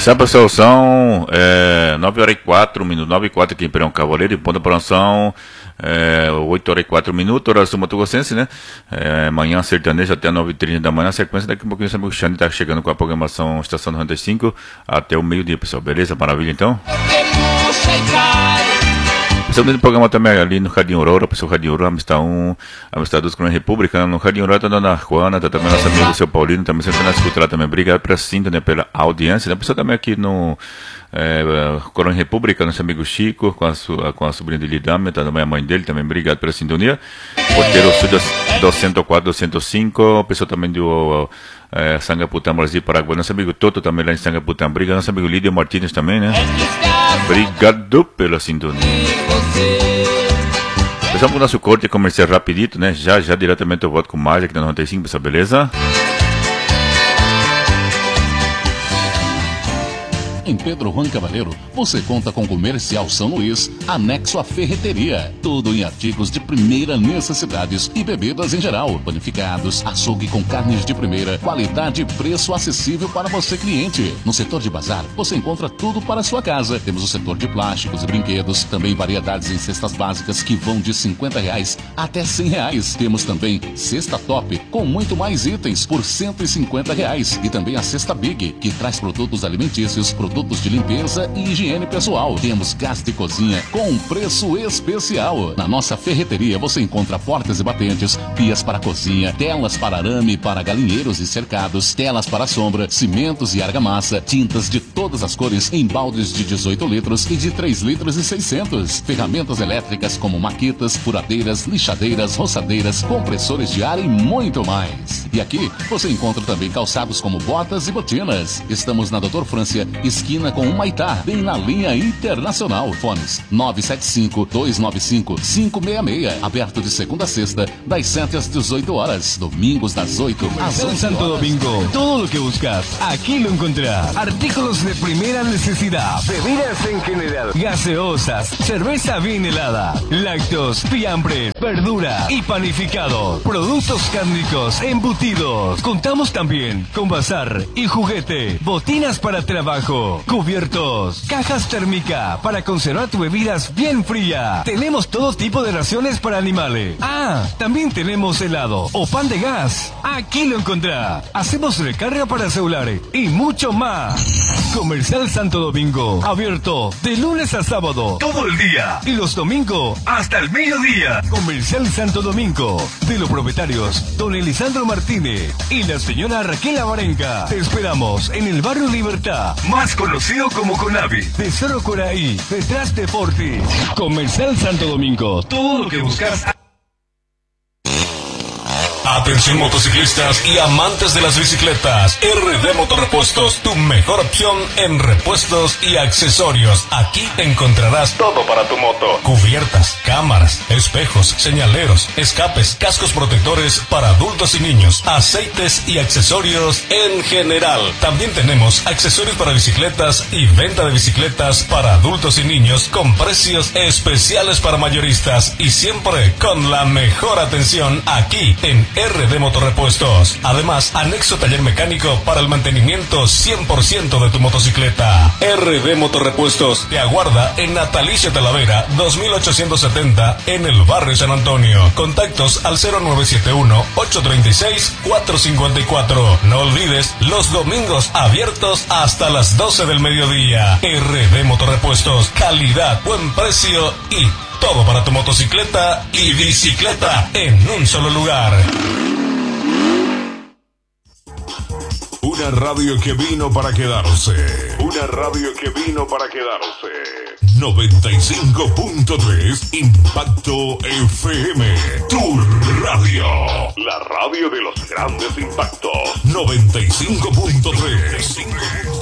Essa pessoal são 9 horas e 4 minutos, 9 e 4 aqui em Perão Cavaleiro, e ponta para são 8 horas e 4 minutos, hora sul Mato Grossense, né? Manhã sertaneja até 9h30 da manhã, sequência daqui a pouquinho o Xande está chegando com a programação Estação 95 até o meio-dia, pessoal, beleza? Maravilha, então? Estamos no programa também ali no Jardim Aurora, pessoal, Jardim Aurora, Amistad 1, Amistad 2 com a República, no Jardim Aurora tá a Dona Juana, tá também nossa amiga do seu Paulino, também sempre na escuta lá também, obrigado pela sintonia, pela audiência, né? Pessoal também aqui no Coronel República, nosso amigo Chico, com a sobrinha de Lidame, tá também a mãe dele, também obrigado pela sintonia, Porteiro Sul 204, 205, pessoal também do Sangaputã, Brasil, Paraguai, nosso amigo Toto também lá em Sangaputã, obrigado, nosso amigo Lídio Martins também, né? Obrigado pela sintonia. Pessoal, com o nosso corte comercial rapidito, né? Já diretamente eu volto com mais aqui na 95, pessoal, beleza? Em Pedro Juan Cavaleiro, você conta com Comercial São Luís, anexo à ferreteria. Tudo em artigos de primeira necessidades e bebidas em geral. Panificados, açougue com carnes de primeira, qualidade e preço acessível para você, cliente. No setor de bazar, você encontra tudo para a sua casa. Temos o setor de plásticos e brinquedos, também variedades em cestas básicas que vão de R$50 até R$100. Temos também cesta top, com muito mais itens por R$150. E também a cesta Big, que traz produtos alimentícios, produtos de limpeza e higiene pessoal. Temos gás de cozinha com um preço especial. Na nossa ferreteria você encontra portas e batentes, pias para cozinha, telas para arame para galinheiros e cercados, telas para sombra, cimentos e argamassa, tintas de todas as cores em baldes de 18 litros e de 3 litros e 600. Ferramentas elétricas como maquitas, furadeiras, lixadeiras, roçadeiras, compressores de ar e muito mais. E aqui você encontra também calçados como botas e botinas. Estamos na Doutor Frância, esquina com Humaitá, bem na linha internacional. Fones 975-295-566. Aberto de segunda a sexta, das 7 às 18 horas. Domingos das 8 às 11 Santo Domingo. Todo lo que buscas, aquí lo encontrarás. Artículos de primera necesidad. Bebidas en general. Gaseosas, cerveza bien helada, lácteos, fiambres, verdura y panificado. Productos cárnicos, embutidos. Contamos también con bazar y juguete. Botinas para trabajo. Cubiertos, cajas térmica para conservar tus bebidas bien fría. Tenemos todo tipo de raciones para animales. También tenemos helado o pan de gas. Aquí lo encontrará. Hacemos recarga para celulares y mucho más. Comercial Santo Domingo, abierto de lunes a sábado, todo el día. Y los domingos hasta el mediodía. Comercial Santo Domingo, de los propietarios Don Elisandro Martínez y la señora Raquel Avarenga. Te esperamos en el barrio Libertad, más conocido como Conavi, de Cerro Coraí, detrás de Forti. Comercial Santo Domingo, todo lo que buscas. Atención motociclistas y amantes de las bicicletas. RD Motorrepuestos, tu mejor opción en repuestos y accesorios. Aquí encontrarás todo para tu moto. Cubiertas, cámaras, espejos, señaleros, escapes, cascos protectores para adultos y niños, aceites y accesorios en general. También tenemos accesorios para bicicletas y venta de bicicletas para adultos y niños con precios especiales para mayoristas y siempre con la mejor atención aquí en RD Motorrepuestos. Además, anexo taller mecánico para el mantenimiento 100% de tu motocicleta. RD Motorrepuestos te aguarda en Natalicia Talavera 2870 en el barrio San Antonio. Contactos al 0971-836-454. No olvides los domingos abiertos hasta las 12 del mediodía. RD Motorrepuestos, calidad, buen precio y todo para tu motocicleta y bicicleta en un solo lugar. Una radio que vino para quedarse. Una radio que vino para quedarse. 95.3 Impacto FM. Tu radio. La radio de los grandes impactos. 95.3.